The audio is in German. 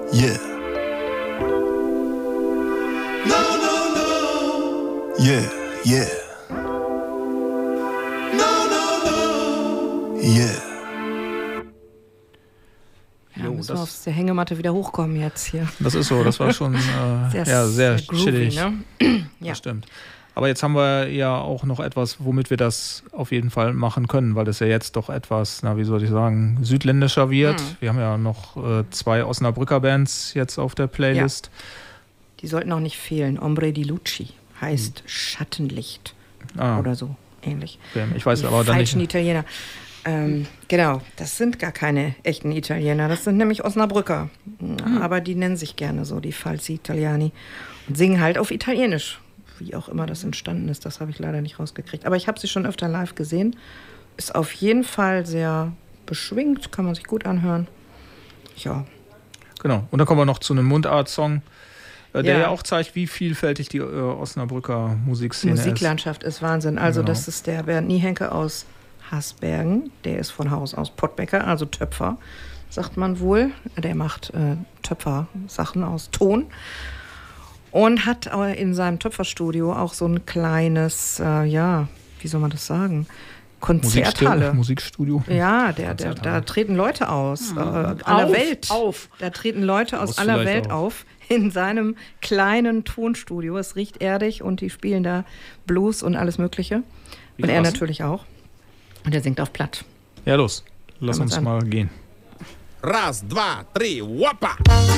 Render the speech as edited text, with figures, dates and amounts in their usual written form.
Yeah. No, no, no. Yeah, yeah. No, no, no. Yeah. Ja, müssen wir aus der Hängematte wieder hochkommen jetzt hier. Das ist so, das war schon sehr chillig. Ne? Ja. Das stimmt. Aber jetzt haben wir ja auch noch etwas, womit wir das auf jeden Fall machen können, weil es ja jetzt doch etwas, wie soll ich sagen, südländischer wird. Wir haben ja noch 2 Osnabrücker Bands jetzt auf der Playlist. Ja. Die sollten auch nicht fehlen. Ombre di Luci heißt Schattenlicht oder so ähnlich. Okay. Ich weiß aber dann nicht. Falschen Italiener. Genau, das sind gar keine echten Italiener, das sind nämlich Osnabrücker. Aber die nennen sich gerne so, die Falsi Italiani. Und singen halt auf Italienisch. Wie auch immer das entstanden ist, das habe ich leider nicht rausgekriegt. Aber ich habe sie schon öfter live gesehen. Ist auf jeden Fall sehr beschwingt, kann man sich gut anhören. Ja. Genau, und dann kommen wir noch zu einem Mundart-Song, der ja auch zeigt, wie vielfältig die Osnabrücker Musikszene ist. Musiklandschaft ist Wahnsinn. Also das ist der Bernd Niehenke aus Hasbergen. Der ist von Haus aus Pottbäcker, also Töpfer, sagt man wohl. Der macht Töpfersachen aus Ton. Und hat in seinem Töpferstudio auch so ein kleines, wie soll man das sagen? Konzerthalle. Musikstudio. Ja, da treten Leute aus aller Welt. Da treten Leute aus aller Welt auf in seinem kleinen Tonstudio. Es riecht erdig und die spielen da Blues und alles Mögliche. Und er natürlich auch. Und er singt auf Platt. Ja, los. Lass uns mal gehen. Раз, два, три, опа!